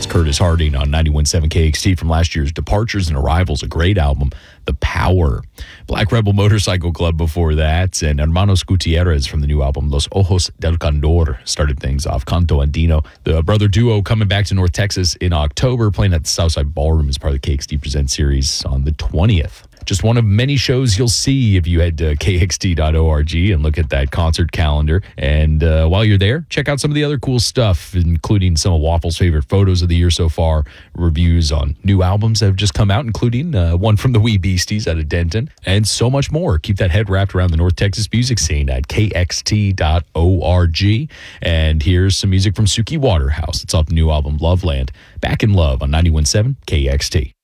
Curtis Harding on 91.7 KXT from last year's Departures and Arrivals, a great album. The Power. Black Rebel Motorcycle Club before that, and Hermanos Gutierrez from the new album Los Ojos del Candor started things off. Canto Andino, the brother duo coming back to North Texas in October, playing at the Southside Ballroom as part of the KXT Presents series on the 20th. Just one of many shows you'll see if you head to kxt.org and look at that concert calendar. And while you're there, check out some of the other cool stuff, including some of Waffle's favorite photos of the year so far, reviews on new albums that have just come out, including one from the Wee Beasties out of Denton, and so much more. Keep that head wrapped around the North Texas music scene at kxt.org. And here's some music from Suki Waterhouse. It's off the new album Loveland. Back in Love on 91.7 KXT.